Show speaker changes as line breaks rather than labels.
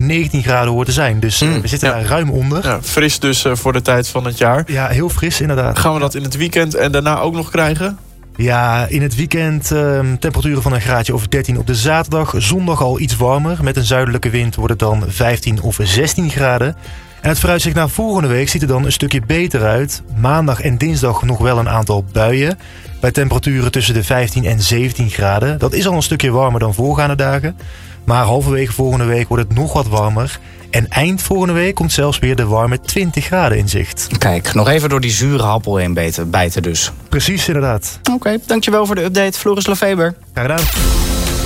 19 graden hoort te zijn. Dus we zitten daar ruim onder.
Ja, fris dus voor de tijd van het jaar.
Ja, heel fris inderdaad.
Gaan we dat in het weekend en daarna ook nog krijgen?
Ja, in het weekend temperaturen van een graadje of 13 op de zaterdag. Zondag al iets warmer. Met een zuidelijke wind wordt het dan 15 of 16 graden. En het vooruitzicht naar volgende week ziet er dan een stukje beter uit. Maandag en dinsdag nog wel een aantal buien. Bij temperaturen tussen de 15 en 17 graden. Dat is al een stukje warmer dan voorgaande dagen. Maar halverwege volgende week wordt het nog wat warmer. En eind volgende week komt zelfs weer de warme 20 graden in zicht.
Kijk, nog even door die zure appel heen bijten dus.
Precies, inderdaad.
Oké, dankjewel voor de update, Floris Lefeber.
Graag gedaan.